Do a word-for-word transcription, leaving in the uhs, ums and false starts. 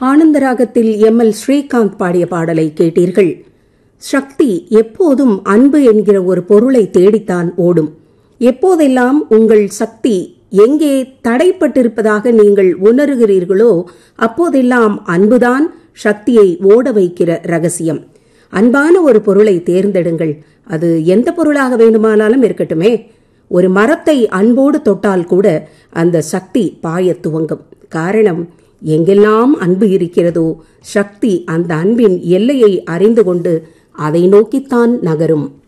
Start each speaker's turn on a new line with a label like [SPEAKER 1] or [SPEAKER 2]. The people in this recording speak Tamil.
[SPEAKER 1] ஆனந்தராகத்தில் எம் எல் ஸ்ரீகாந்த் பாடிய பாடலை கேட்டீர்கள். சக்தி எப்போதும் அன்பு என்கிற ஒரு பொருளை தேடித்தான் ஓடும். எப்போதெல்லாம் உங்கள் சக்தி எங்கே தடைப்பட்டிருப்பதாக நீங்கள் உணர்கிறீர்களோ அப்போதெல்லாம் அன்புதான் சக்தியை ஓட வைக்கிற ரகசியம். அன்பான ஒரு பொருளை தேர்ந்தெடுங்கள். அது எந்த பொருளாக வேண்டுமானாலும் இருக்கட்டுமே. ஒரு மரத்தை அன்போடு தொட்டால் கூட அந்த சக்தி பாய துவங்கும். காரணம், எங்கெல்லாம் அன்பு இருக்கிறதோ சக்தி அந்த அன்பின் எல்லையை அறிந்து கொண்டு அதை நோக்கித்தான் நகரும்.